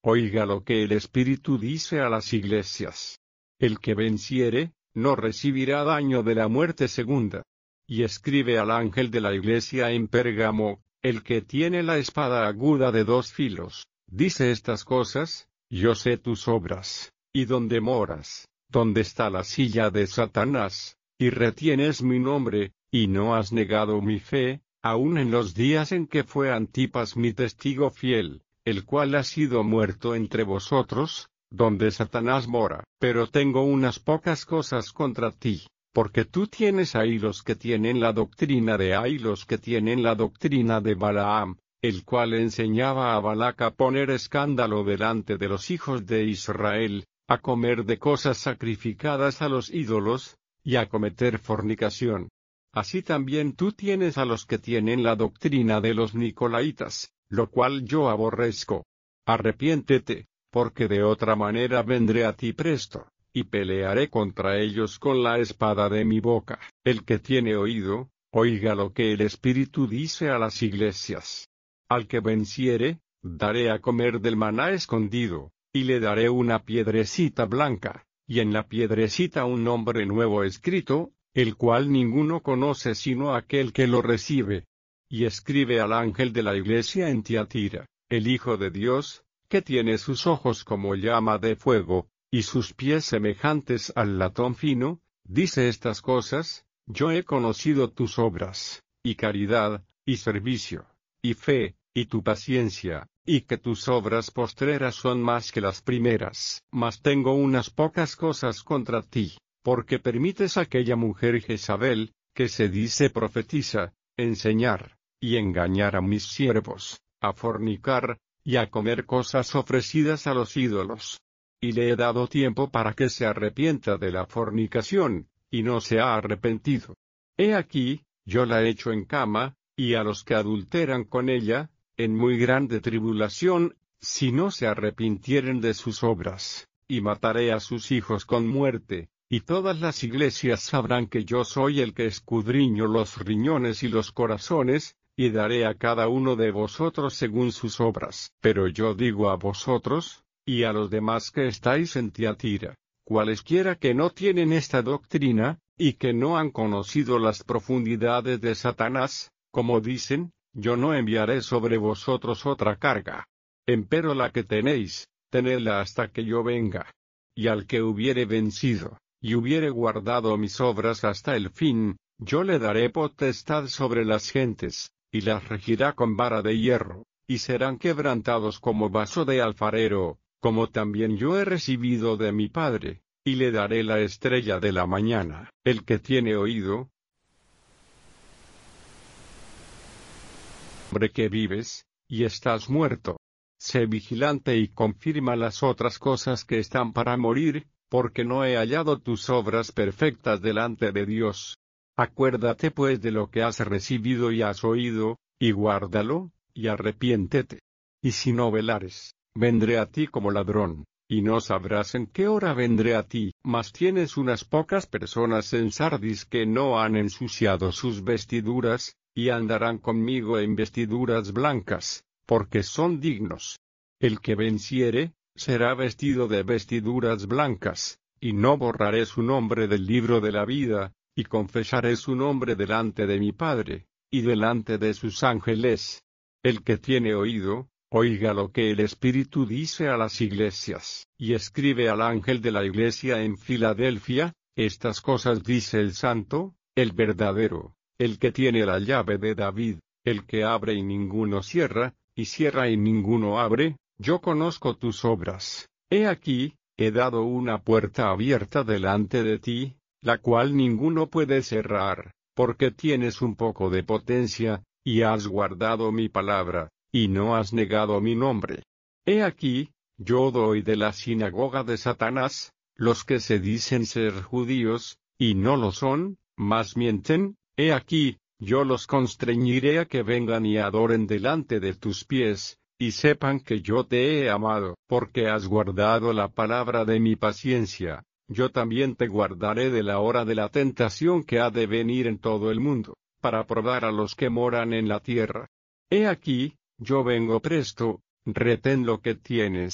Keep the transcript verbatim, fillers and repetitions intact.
oiga lo que el Espíritu dice a las iglesias. El que venciere, no recibirá daño de la muerte segunda. Y escribe al ángel de la iglesia en Pérgamo, el que tiene la espada aguda de dos filos, dice estas cosas: yo sé tus obras, y dónde moras, dónde está la silla de Satanás, y retienes mi nombre, y no has negado mi fe, aun en los días en que fue Antipas mi testigo fiel, el cual ha sido muerto entre vosotros, donde Satanás mora. Pero tengo unas pocas cosas contra ti, porque tú tienes ahí los que tienen la doctrina de ahí los que tienen la doctrina de Balaam, el cual enseñaba a Balac a poner escándalo delante de los hijos de Israel, a comer de cosas sacrificadas a los ídolos, y a cometer fornicación. Así también tú tienes a los que tienen la doctrina de los Nicolaitas, lo cual yo aborrezco. Arrepiéntete, porque de otra manera vendré a ti presto, y pelearé contra ellos con la espada de mi boca. El que tiene oído, oiga lo que el Espíritu dice a las iglesias. Al que venciere, daré a comer del maná escondido, y le daré una piedrecita blanca, y en la piedrecita un nombre nuevo escrito, el cual ninguno conoce sino aquel que lo recibe. Y escribe al ángel de la iglesia en Tiatira, el Hijo de Dios, que tiene sus ojos como llama de fuego, y sus pies semejantes al latón fino, dice estas cosas: yo he conocido tus obras, y caridad, y servicio, y fe, y tu paciencia, y que tus obras postreras son más que las primeras. Mas tengo unas pocas cosas contra ti, porque permites a aquella mujer Jezabel, que se dice profetiza, enseñar, y engañar a mis siervos, a fornicar, y a comer cosas ofrecidas a los ídolos. Y le he dado tiempo para que se arrepienta de la fornicación, y no se ha arrepentido. He aquí, yo la echo en cama, y a los que adulteran con ella, en muy grande tribulación, si no se arrepintieren de sus obras, y mataré a sus hijos con muerte, y todas las iglesias sabrán que yo soy el que escudriño los riñones y los corazones, y daré a cada uno de vosotros según sus obras. Pero yo digo a vosotros, y a los demás que estáis en Tiatira, cualesquiera que no tienen esta doctrina, y que no han conocido las profundidades de Satanás, como dicen, yo no enviaré sobre vosotros otra carga. Empero la que tenéis, tenedla hasta que yo venga. Y al que hubiere vencido, y hubiere guardado mis obras hasta el fin, yo le daré potestad sobre las gentes, y las regirá con vara de hierro, y serán quebrantados como vaso de alfarero, como también yo he recibido de mi Padre, y le daré la estrella de la mañana. El que tiene oído, hombre que vives, y estás muerto. Sé vigilante y confirma las otras cosas que están para morir, porque no he hallado tus obras perfectas delante de Dios. Acuérdate pues de lo que has recibido y has oído, y guárdalo, y arrepiéntete. Y si no velares, vendré a ti como ladrón, y no sabrás en qué hora vendré a ti. Mas tienes unas pocas personas en Sardis que no han ensuciado sus vestiduras, y andarán conmigo en vestiduras blancas, porque son dignos. El que venciere, será vestido de vestiduras blancas, y no borraré su nombre del libro de la vida, y confesaré su nombre delante de mi Padre, y delante de sus ángeles. El que tiene oído, oiga lo que el Espíritu dice a las iglesias. Y escribe al ángel de la iglesia en Filadelfia, estas cosas dice el Santo, el verdadero, el que tiene la llave de David, el que abre y ninguno cierra, y cierra y ninguno abre. Yo conozco tus obras. He aquí, he dado una puerta abierta delante de ti, la cual ninguno puede cerrar, porque tienes un poco de potencia, y has guardado mi palabra, y no has negado mi nombre. He aquí, yo doy de la sinagoga de Satanás, los que se dicen ser judíos, y no lo son, mas mienten. He aquí, yo los constreñiré a que vengan y adoren delante de tus pies, y sepan que yo te he amado. Porque has guardado la palabra de mi paciencia, yo también te guardaré de la hora de la tentación que ha de venir en todo el mundo, para probar a los que moran en la tierra. He aquí, yo vengo presto, retén lo que tienes,